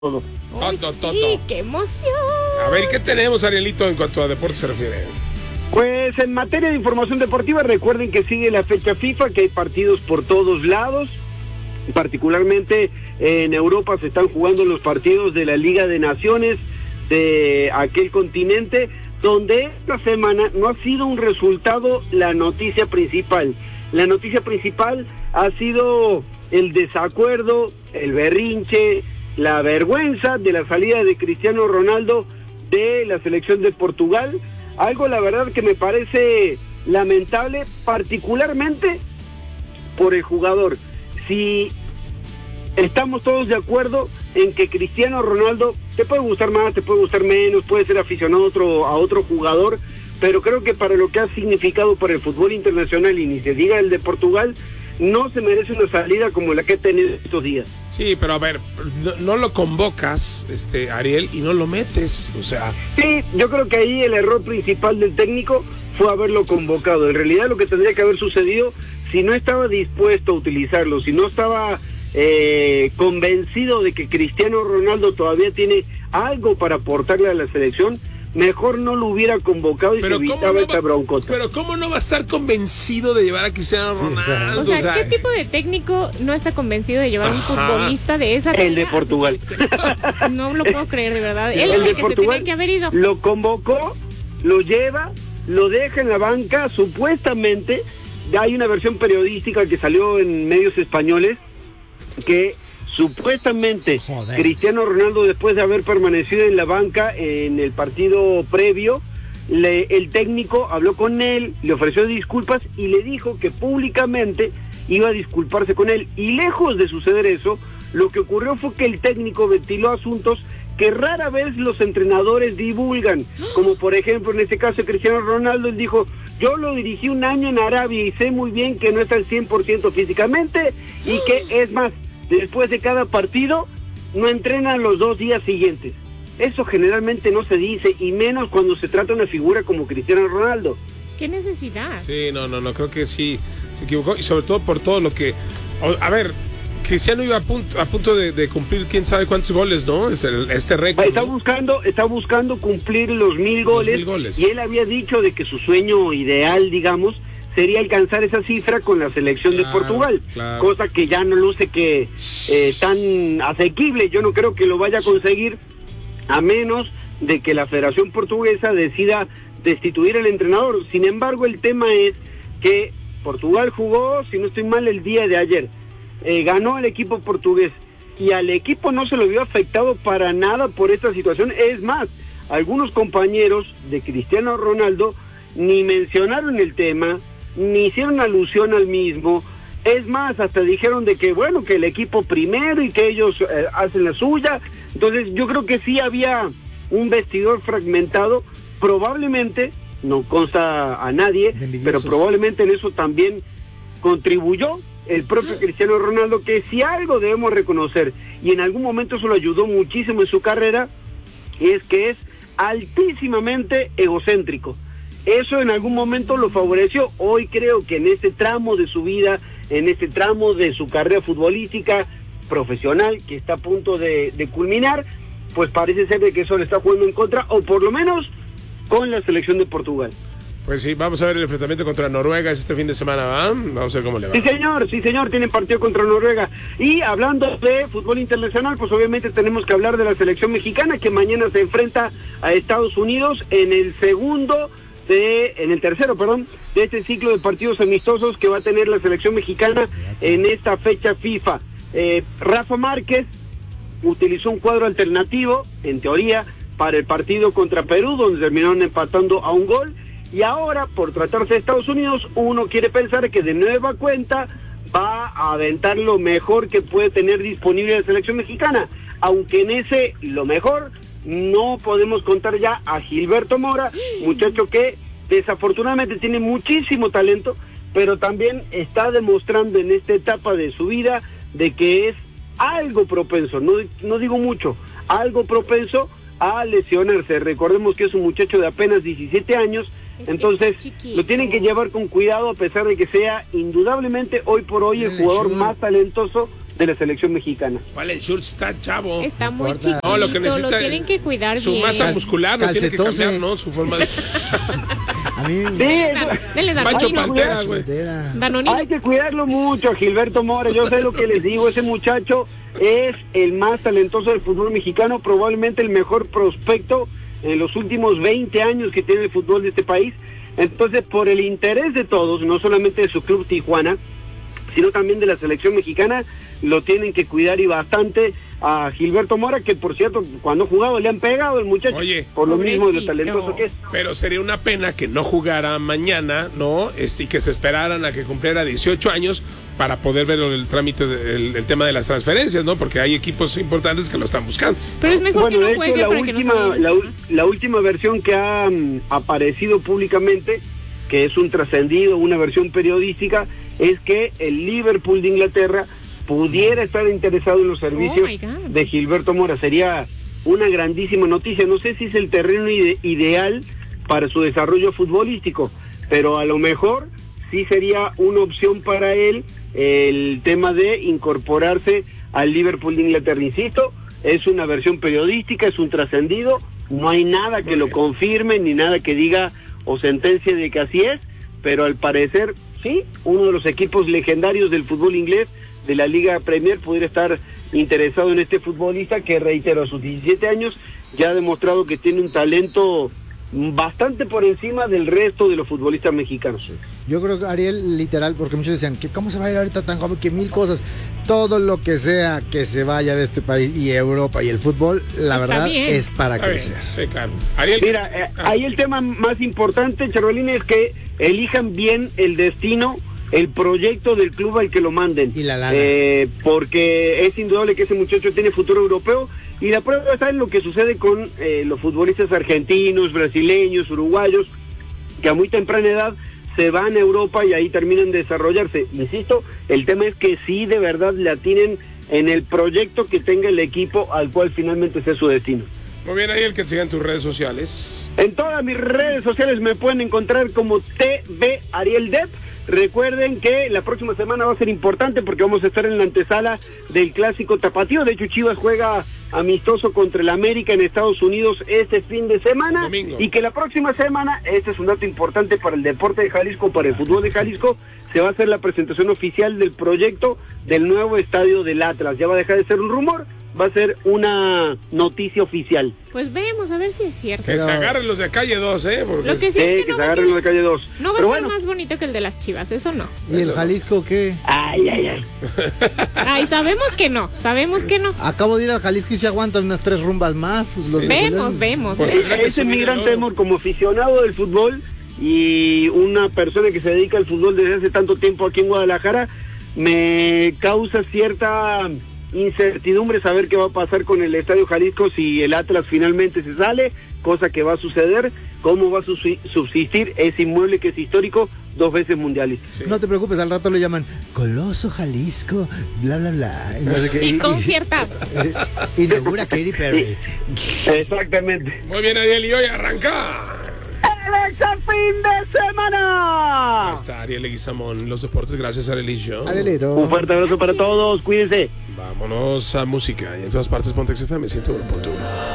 todo. Uy, sí, qué emoción. A ver, ¿qué tenemos, Arielito, en cuanto a deporte se refiere? Pues en materia de información deportiva, recuerden que sigue la fecha FIFA, que hay partidos por todos lados. Particularmente en Europa se están jugando los partidos de la Liga de Naciones de aquel continente, donde esta semana no ha sido un resultado la noticia principal. La noticia principal ha sido el desacuerdo, el berrinche, la vergüenza de la salida de Cristiano Ronaldo de la selección de Portugal. Algo, la verdad, que me parece lamentable, particularmente por el jugador. Si estamos todos de acuerdo en que Cristiano Ronaldo, te puede gustar más, te puede gustar menos, puede ser aficionado a otro jugador, pero creo que para lo que ha significado para el fútbol internacional, y ni se diga el de Portugal, no se merece una salida como la que ha tenido estos días. Sí, pero a ver, no lo convocas, Ariel, y no lo metes, o sea... Sí, yo creo que ahí el error principal del técnico fue haberlo convocado. En realidad lo que tendría que haber sucedido, si no estaba dispuesto a utilizarlo, si no estaba convencido de que Cristiano Ronaldo todavía tiene algo para aportarle a la selección, mejor no lo hubiera convocado y se evitaba esta broncota. Pero ¿cómo no va a estar convencido de llevar a Cristiano Ronaldo? O sea, ¿qué tipo de técnico no está convencido de llevar a un futbolista de esa El de Portugal. No lo puedo creer, de verdad. Él el es de el que Portugal se tenía que haber ido. Lo convocó, lo lleva, lo deja en la banca, supuestamente. Hay una versión periodística que salió en medios españoles que supuestamente Cristiano Ronaldo, después de haber permanecido en la banca en el partido previo, el técnico habló con él, le ofreció disculpas y le dijo que públicamente iba a disculparse con él. Y lejos de suceder eso, lo que ocurrió fue que el técnico ventiló asuntos que rara vez los entrenadores divulgan, como por ejemplo en este caso Cristiano Ronaldo. Él dijo: yo lo dirigí un año en Arabia y sé muy bien que no está al 100% físicamente, y que es más, después de cada partido no entrenan los 2 días siguientes. Eso generalmente no se dice, y menos cuando se trata de una figura como Cristiano Ronaldo. ¿Qué necesidad? Sí, no, creo que sí se equivocó, y sobre todo por todo lo que... A ver, Cristiano iba a punto de cumplir quién sabe cuántos goles, ¿no? Este récord. Está buscando cumplir los 1000 goles, y él había dicho de que su sueño ideal, digamos, sería alcanzar esa cifra con la selección de Portugal, cosa que ya no luce que tan asequible. Yo no creo que lo vaya a conseguir, a menos de que la Federación Portuguesa decida destituir al entrenador. Sin embargo, el tema es que Portugal jugó, si no estoy mal, el día de ayer. Ganó el equipo portugués, y al equipo no se lo vio afectado para nada por esta situación. Es más, algunos compañeros de Cristiano Ronaldo ni mencionaron el tema, ni hicieron alusión al mismo. Es más, hasta dijeron de que bueno, que el equipo primero y que ellos hacen la suya. Entonces yo creo que sí había un vestidor fragmentado, probablemente, no consta a nadie, pero probablemente en eso también contribuyó el propio Cristiano Ronaldo, que si algo debemos reconocer, y en algún momento eso lo ayudó muchísimo en su carrera, es que es altísimamente egocéntrico. Eso en algún momento lo favoreció. Hoy creo que en este tramo de su vida, en este tramo de su carrera futbolística profesional, que está a punto de culminar, pues parece ser de que eso le está jugando en contra, o por lo menos con la selección de Portugal. Pues sí, vamos a ver el enfrentamiento contra Noruega este fin de semana, ¿va? Vamos a ver cómo le va. Sí señor, tienen partido contra Noruega. Y hablando de fútbol internacional, pues obviamente tenemos que hablar de la selección mexicana, que mañana se enfrenta a Estados Unidos en el tercero, de este ciclo de partidos amistosos que va a tener la selección mexicana en esta fecha FIFA. Rafa Márquez utilizó un cuadro alternativo, en teoría, para el partido contra Perú, donde terminaron empatando a un gol. Y ahora, por tratarse de Estados Unidos, uno quiere pensar que de nueva cuenta va a aventar lo mejor que puede tener disponible la selección mexicana, aunque en ese lo mejor no podemos contar ya a Gilberto Mora, muchacho que desafortunadamente tiene muchísimo talento, pero también está demostrando en esta etapa de su vida de que es algo propenso, no digo mucho, algo propenso a lesionarse. Recordemos que es un muchacho de apenas 17 años, entonces lo tienen que llevar con cuidado, a pesar de que sea indudablemente hoy por hoy el jugador más talentoso de la selección mexicana. Vale, Schultz está chavo. Está muy chiquito, no, lo que necesita lo tienen que cuidar su bien. masa muscular no tiene que cambiar, ¿no? Su forma de... A mí Dele Pancho Pantera, güey. Danonino. Hay que cuidarlo mucho, Gilberto Mora. Yo sé lo que les digo, ese muchacho es el más talentoso del fútbol mexicano, probablemente el mejor prospecto en los últimos 20 años que tiene el fútbol de este país. Entonces, por el interés de todos, no solamente de su club Tijuana, sino también de la selección mexicana, lo tienen que cuidar y bastante a Gilberto Mora, que por cierto, cuando ha jugado le han pegado el muchacho. Oye, por lo mismo de lo pobrecito. talentoso que es. Pero sería una pena que no jugara mañana, ¿no? Y que se esperaran a que cumpliera 18 años para poder ver el trámite, el tema de las transferencias, ¿no? Porque hay equipos importantes que lo están buscando. Pero es mejor Bueno, que de no hecho, juegue para que no se vaya. la última versión que ha aparecido públicamente, que es un trascendido, una versión periodística, es que el Liverpool de Inglaterra pudiera estar interesado en los servicios de Gilberto Mora. Sería una grandísima noticia. No sé si es el terreno ideal para su desarrollo futbolístico, pero a lo mejor sí sería una opción para él el tema de incorporarse al Liverpool de Inglaterra. Insisto, es una versión periodística, es un trascendido, no hay nada que lo confirme, ni nada que diga o sentencia de que así es, pero al parecer sí, uno de los equipos legendarios del fútbol inglés, de la Liga Premier, pudiera estar interesado en este futbolista que, reitero, a sus 17 años ya ha demostrado que tiene un talento bastante por encima del resto de los futbolistas mexicanos. Yo creo que Ariel, literal, porque muchos decían que cómo se va a ir ahorita tan joven, que mil cosas, todo lo que sea que se vaya de este país y Europa y el fútbol, la Está verdad bien. es para Está crecer. bien, sí, claro. Ariel, Mira, ahí el tema más importante, Charolín, es que elijan bien el destino, el proyecto del club al que lo manden. Y la lana. Porque es indudable que ese muchacho tiene futuro europeo, y la prueba está en lo que sucede con los futbolistas argentinos, brasileños, uruguayos, que a muy temprana edad se van a Europa y ahí terminan de desarrollarse. Insisto, el tema es que sí de verdad le atinen en el proyecto que tenga el equipo al cual finalmente sea su destino. muy bien, Ariel, que te sigan tus redes sociales. En todas mis redes sociales me pueden encontrar como TV Ariel Depp. Recuerden que la próxima semana va a ser importante porque vamos a estar en la antesala del clásico tapatío. De hecho, Chivas juega amistoso contra el América en Estados Unidos este fin de semana. Domingo. Y que la próxima semana, este es un dato importante para el deporte de Jalisco, para el fútbol de Jalisco, se va a hacer la presentación oficial del proyecto del nuevo estadio del Atlas. Ya va a dejar de ser un rumor, va a ser una noticia oficial. Pues vemos, a ver si es cierto. Que se agarren los de calle 2, ¿eh? Porque Lo que sí Sí, es que no se va a agarren quedar- en la calle 2. no va a Pero estar bueno, más bonito que el de las Chivas, eso no. ¿Y el Jalisco qué? ay, ay, ay. Ay, sabemos que no. Acabo de ir al Jalisco y se aguantan unas 3 rumbas más. Los Vemos. Pues tendrá que Ese subir mi gran el oro. temor como aficionado del fútbol y una persona que se dedica al fútbol desde hace tanto tiempo aquí en Guadalajara, me causa cierta incertidumbre saber qué va a pasar con el Estadio Jalisco si el Atlas finalmente se sale, cosa que va a suceder, cómo va a subsistir ese inmueble que es histórico, 2 veces mundialista. Sí. No te preocupes, al rato le llaman Coloso Jalisco, bla, bla, bla. Y no sé qué. Y conciertas. Inaugura Katy Perry. Exactamente. Muy bien, Ariel, y hoy arranca. ¡El ex fin de semana! Ahí está Ariel Leguizamón, los deportes, gracias a Arelillo. Arielito. Un fuerte abrazo para todos, cuídense. Vámonos a música y en todas partes Pontex FM 101.1.